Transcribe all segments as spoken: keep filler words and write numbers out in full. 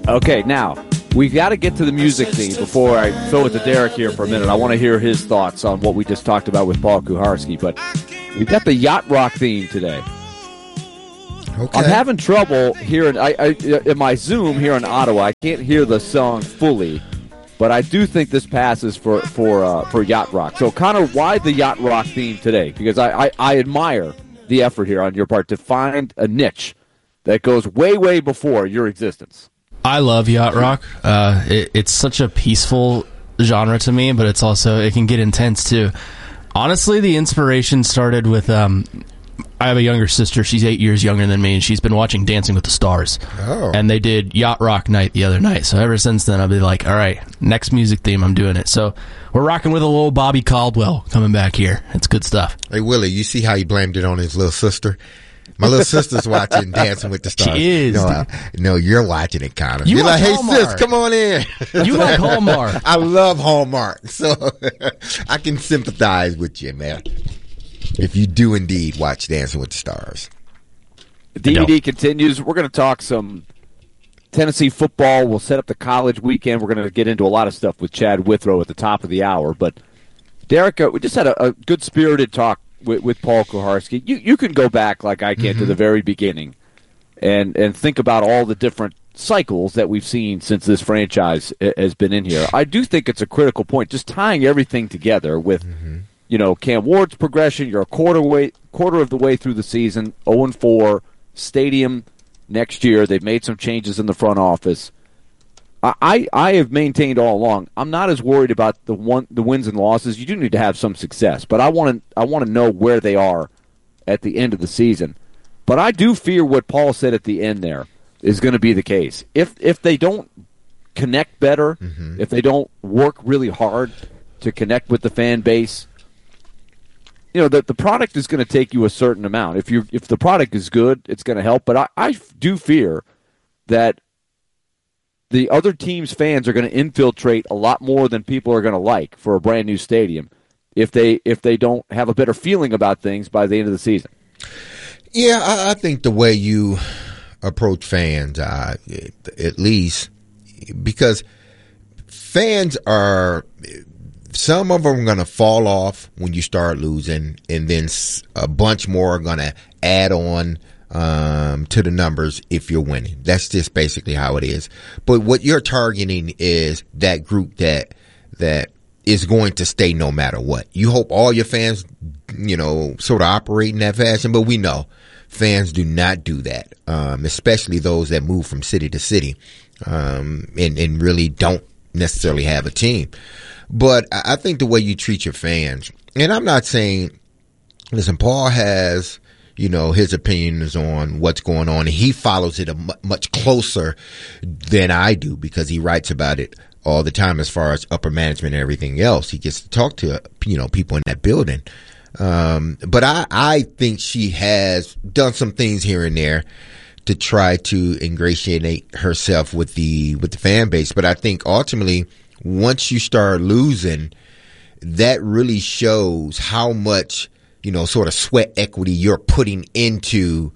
Okay, now, we've got to get to the music theme before I throw it to Derek here for a minute. I want to hear his thoughts on what we just talked about with Paul Kuharsky, but we've got the Yacht Rock theme today. Okay. I'm having trouble hearing, I, I, in my Zoom here in Ottawa, I can't hear the song fully, but I do think this passes for, for, uh, for Yacht Rock. So, Connor, why the Yacht Rock theme today? Because I, I, I admire the effort here on your part to find a niche that goes way, way before your existence. I love yacht rock. Uh, it, it's such a peaceful genre to me, but it's also, it can get intense too. Honestly, the inspiration started with, um, I have a younger sister. She's eight years younger than me, and she's been watching Dancing with the Stars. Oh. And they did Yacht Rock Night the other night. So ever since then, I'll be like, all right, next music theme, I'm doing it. So we're rocking with a little Bobby Caldwell coming back here. It's good stuff. Hey, Willie, you see how he blamed it on his little sister? My little sister's watching Dancing with the Stars. She is. No, I, no you're watching it, Connor. You you're like, like, Hallmark. Hey, sis, come on in. You like Hallmark. I love Hallmark. So I can sympathize with you, man. If you do indeed watch Dancing with the Stars. The D V D continues. We're going to talk some Tennessee football. We'll set up the college weekend. We're going to get into a lot of stuff with Chad Withrow at the top of the hour. But, Derek, uh, we just had a, a good-spirited talk with, with Paul Kuharsky. You you can go back, like I can, mm-hmm. to the very beginning and, and think about all the different cycles that we've seen since this franchise has been in here. I do think it's a critical point, just tying everything together with mm-hmm. – you know, Cam Ward's progression. You're a quarter way, quarter of the way through the season, oh and four, stadium next year. They've made some changes in the front office. I, I, I have maintained all along, I'm not as worried about the one, the wins and losses. You do need to have some success, but I want to I want to know where they are at the end of the season. But I do fear what Paul said at the end there is going to be the case. If if they don't connect better, mm-hmm. if they don't work really hard to connect with the fan base, you know, the, the product is going to take you a certain amount. If you if the product is good, it's going to help. But I, I do fear that the other team's fans are going to infiltrate a lot more than people are going to like for a brand new stadium if they if they don't have a better feeling about things by the end of the season. Yeah, I, I think the way you approach fans, uh, at least, because fans are – some of them are going to fall off when you start losing, and then a bunch more are going to add on um, to the numbers if you're winning. That's just basically how it is. But what you're targeting is that group that that is going to stay no matter what. You hope all your fans, you know, sort of operate in that fashion, but we know fans do not do that, um, especially those that move from city to city um, and, and really don't necessarily have a team. But I think the way you treat your fans, and I'm not saying, listen, Paul has, you know, his opinions on what's going on, and he follows it a m- much closer than I do because he writes about it all the time as far as upper management and everything else. He gets to talk to, you know, people in that building. Um, but I, I think she has done some things here and there to try to ingratiate herself with the with the fan base. But I think ultimately, once you start losing, that really shows how much, you know, sort of sweat equity you're putting into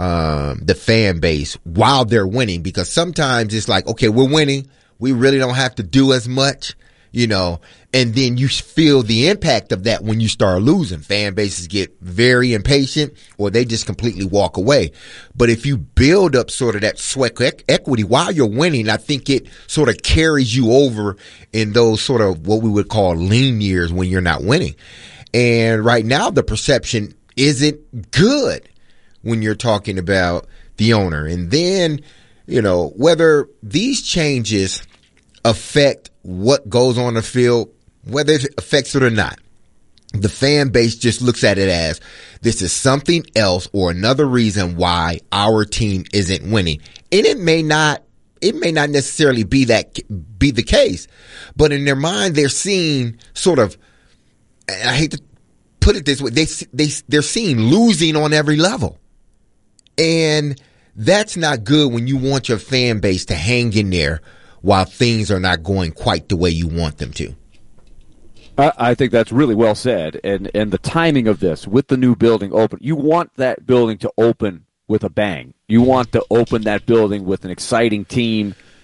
um, the fan base while they're winning. Because sometimes it's like, okay, we're winning. We really don't have to do as much, you know, and then you feel the impact of that when you start losing. Fan bases get very impatient or they just completely walk away. But if you build up sort of that sweat equity while you're winning, I think it sort of carries you over in those sort of what we would call lean years when you're not winning. And right now the perception isn't good when you're talking about the owner. And then, you know, whether these changes affect what goes on the field, whether it affects it or not, the fan base just looks at it as this is something else or another reason why our team isn't winning. And it may not, it may not necessarily be that, be the case, but in their mind, they're seeing sort of, I hate to put it this way, they, they, they're seeing losing on every level. And that's not good when you want your fan base to hang in there while things are not going quite the way you want them to. I think that's really well said. And and the timing of this, with the new building open, you want that building to open with a bang. You want to open that building with an exciting team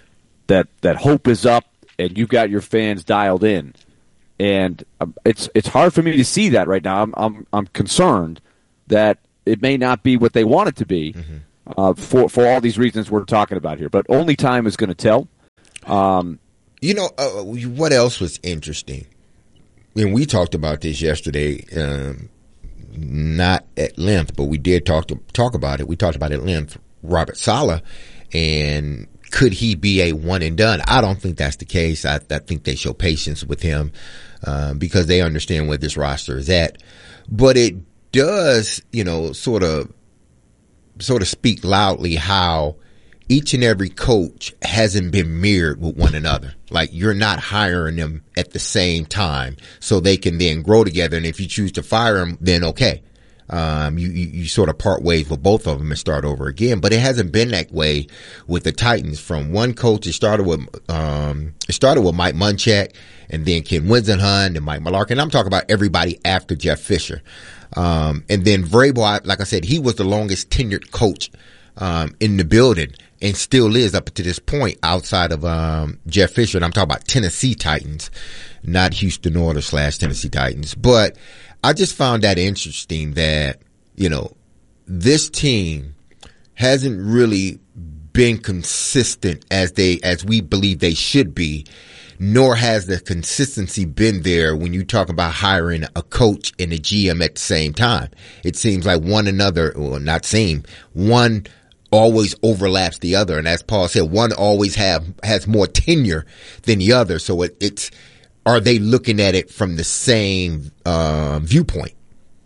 that that hope is up and you've got your fans dialed in. And it's it's hard for me to see that right now. I'm I'm I'm concerned that it may not be what they want it to be mm-hmm. uh, for for all these reasons we're talking about here. But only time is going to tell. Um, you know uh, what else was interesting? And we talked about this yesterday, um, not at length, but we did talk to talk about it. We talked about it at length. Robert Saleh, and could he be a one and done? I don't think that's the case. I, I think they show patience with him uh, because they understand where this roster is at. But it does, you know, sort of, sort of speak loudly how each and every coach hasn't been mirrored with one another. Like, you're not hiring them at the same time so they can then grow together. And if you choose to fire them, then okay. Um, you, you, you sort of part ways with both of them and start over again. But it hasn't been that way with the Titans. From one coach, it started with, um, it started with Mike Munchak and then Ken Whisenhunt and Mike Mularkey. I'm talking about everybody after Jeff Fisher. Um, and then Vrabel, like I said, he was the longest tenured coach, um, in the building and still is up to this point outside of, um, Jeff Fisher. And I'm talking about Tennessee Titans, not Houston Oilers slash Tennessee Titans. But I just found that interesting that, you know, this team hasn't really been consistent as they, as we believe they should be, nor has the consistency been there when you talk about hiring a coach and a G M at the same time. It seems like one another, well, not seem, one always overlaps the other. And as Paul said, one always have, has more tenure than the other. So it, it's, are they looking at it from the same uh, viewpoint?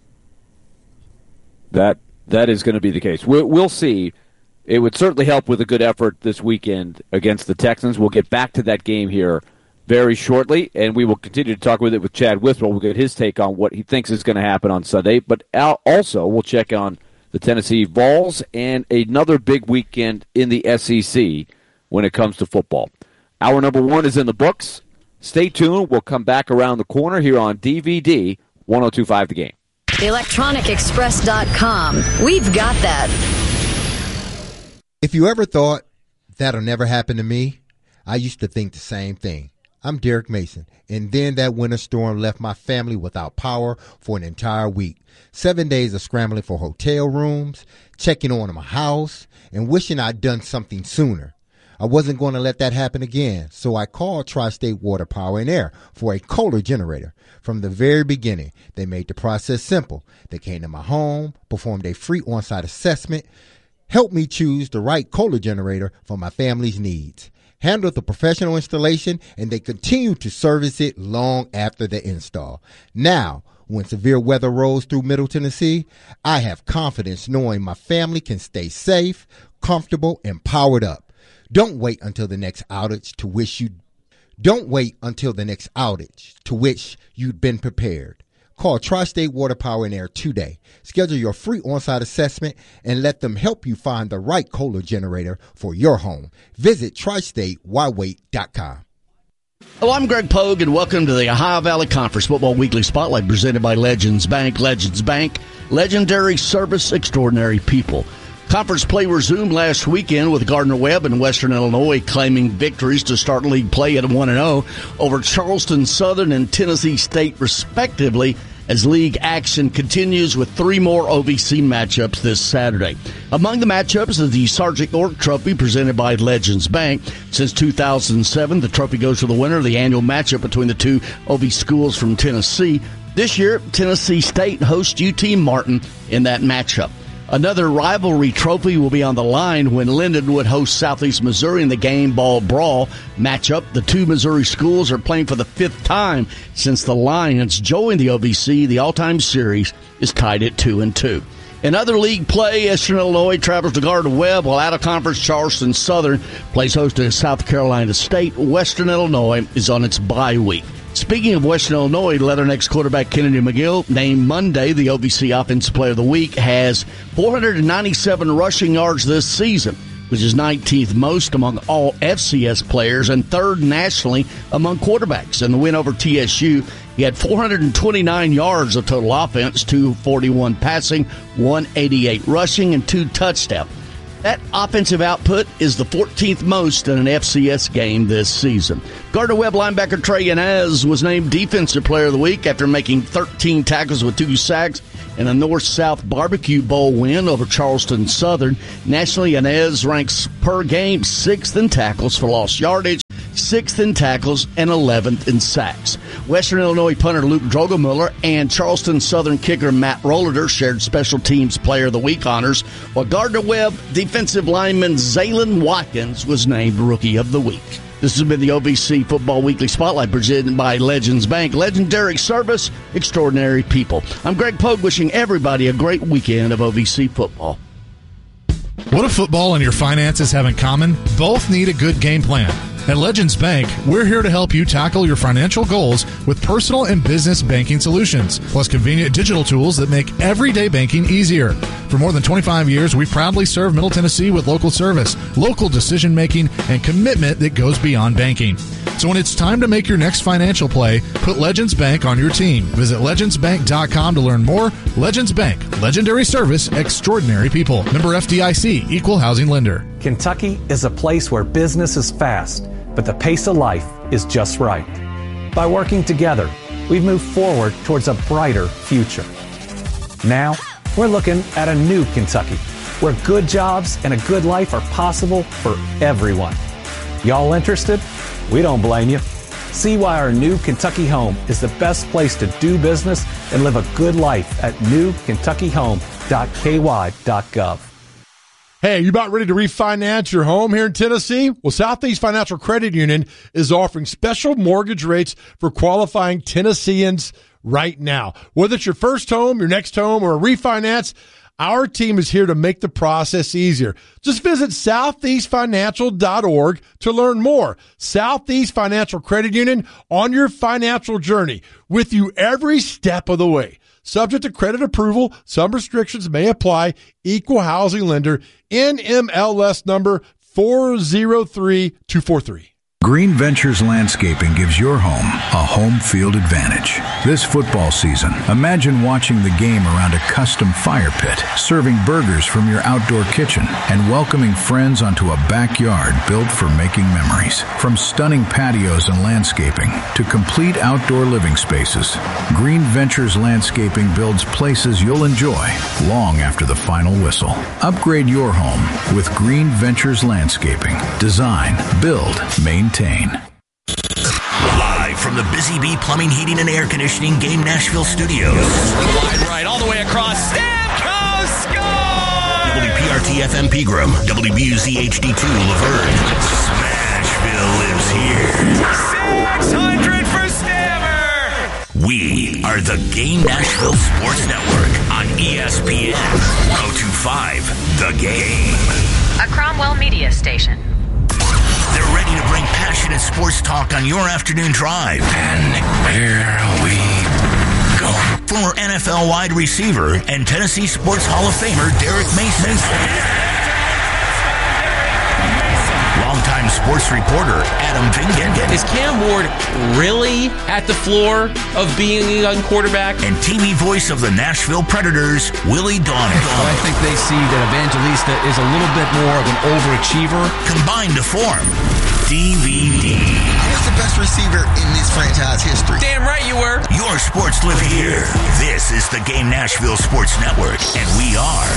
That that is going to be the case. We'll, we'll see. It would certainly help with a good effort this weekend against the Texans. We'll get back to that game here very shortly, and we will continue to talk with it with Chad Withrow. We'll get his take on what he thinks is going to happen on Sunday. But also, we'll check on the Tennessee Vols and another big weekend in the S E C when it comes to football. Hour number one is in the books. Stay tuned. We'll come back around the corner here on D V D one oh two point five The Game. electronic express dot com. We've got that. If you ever thought that'll never happen to me, I used to think the same thing. I'm Derek Mason, and then that winter storm left my family without power for an entire week. Seven days of scrambling for hotel rooms, checking on my house, and wishing I'd done something sooner. I wasn't going to let that happen again, so I called Tri-State Water Power and Air for a Kohler generator. From the very beginning, they made the process simple. They came to my home, performed a free on-site assessment, helped me choose the right Kohler generator for my family's needs, handled the professional installation, and they continued to service it long after the install. Now, when severe weather rolls through Middle Tennessee, I have confidence knowing my family can stay safe, comfortable, and powered up. Don't wait until the next outage to wish you Don't wait until the next outage to which you'd been prepared. Call Tri-State Water Power and Air today. Schedule your free on-site assessment and let them help you find the right Kohler generator for your home. Visit tri state why wait dot com. Hello, I'm Greg Pogue, and welcome to the Ohio Valley Conference Football Weekly Spotlight presented by Legends Bank. Legends Bank, legendary service, extraordinary people. Conference play resumed last weekend with Gardner-Webb and Western Illinois claiming victories to start league play at one and oh over Charleston Southern and Tennessee State, respectively, as league action continues with three more O V C matchups this Saturday. Among the matchups is the Sergeant York Trophy presented by Legends Bank. Since two thousand seven, the trophy goes to the winner of the annual matchup between the two O V schools from Tennessee. This year, Tennessee State hosts U T Martin in that matchup. Another rivalry trophy will be on the line when Lindenwood hosts Southeast Missouri in the Game Ball Brawl matchup. The two Missouri schools are playing for the fifth time since the Lions joined the O V C. The all-time series is tied at two and two. In other league play, Eastern Illinois travels to Gardner-Webb, while out-of-conference Charleston Southern plays host to South Carolina State. Western Illinois is on its bye week. Speaking of Western Illinois, Leathernecks quarterback Kennedy McGill, named Monday the O V C Offensive Player of the Week, has four hundred ninety-seven rushing yards this season, which is nineteenth most among all F C S players and third nationally among quarterbacks. In the win over T S U, he had four hundred twenty-nine yards of total offense, two forty-one passing, one eighty-eight rushing, and two touchdowns. That offensive output is the fourteenth most in an F C S game this season. Gardner-Webb linebacker Trey Yanez was named Defensive Player of the Week after making thirteen tackles with two sacks in a North-South Barbecue Bowl win over Charleston Southern. Nationally, Yanez ranks per game sixth in tackles for lost yardage, sixth in tackles, and eleventh in sacks. Western Illinois punter Luke Drogemuller and Charleston Southern kicker Matt Rollader shared Special Teams Player of the Week honors, while Gardner-Webb defensive lineman Zaylen Watkins was named Rookie of the Week. This has been the O V C Football Weekly Spotlight presented by Legends Bank. Legendary service, extraordinary people. I'm Greg Pogue, wishing everybody a great weekend of O V C football. What do football and your finances have in common? Both need a good game plan. At Legends Bank, we're here to help you tackle your financial goals with personal and business banking solutions, plus convenient digital tools that make everyday banking easier. For more than twenty-five years, we proudly serve Middle Tennessee with local service, local decision-making, and commitment that goes beyond banking. So when it's time to make your next financial play, put Legends Bank on your team. Visit legends bank dot com to learn more. Legends Bank, legendary service, extraordinary people. Member F D I C, Equal Housing Lender. Kentucky is a place where business is fast, but the pace of life is just right. By working together, we've moved forward towards a brighter future. Now, we're looking at a new Kentucky, where good jobs and a good life are possible for everyone. Y'all interested? We don't blame you. See why our new Kentucky home is the best place to do business and live a good life at new kentucky home dot k y dot gov. Hey, you about ready to refinance your home here in Tennessee? Well, Southeast Financial Credit Union is offering special mortgage rates for qualifying Tennesseans right now. Whether it's your first home, your next home, or a refinance, our team is here to make the process easier. Just visit southeast financial dot org to learn more. Southeast Financial Credit Union, on your financial journey, with you every step of the way. Subject to credit approval, some restrictions may apply. Equal housing lender, N M L S number four zero three two four three. Green Ventures Landscaping gives your home a home field advantage. This football season, imagine watching the game around a custom fire pit, serving burgers from your outdoor kitchen, and welcoming friends onto a backyard built for making memories. From stunning patios and landscaping to complete outdoor living spaces, Green Ventures Landscaping builds places you'll enjoy long after the final whistle. Upgrade your home with Green Ventures Landscaping. Design, build, maintain. Live from the Busy Bee Plumbing, Heating, and Air Conditioning Game Nashville Studios. Wide right, all the way across. Stamkos score! W P R T F M Pegram, W B U Z H D two Laverne. Smashville lives here. six hundred for Stammer! We are the Game Nashville Sports Network on E S P N one oh two point five The Game. A Cromwell Media Station. They're ready to bring passionate sports talk on your afternoon drive. And here we go. Former N F L wide receiver and Tennessee Sports Hall of Famer Derek Mason. Longtime sports reporter Adam Vingan. Is Cam Ward really at the floor of being a young quarterback? And T V voice of the Nashville Predators, Willie Donegan. But I think they see that Evangelista is a little bit more of an overachiever. Combined to form D V D. He's the best receiver in this franchise history. Damn right you were. Your sports live here. This is the Game Nashville Sports Network, and we are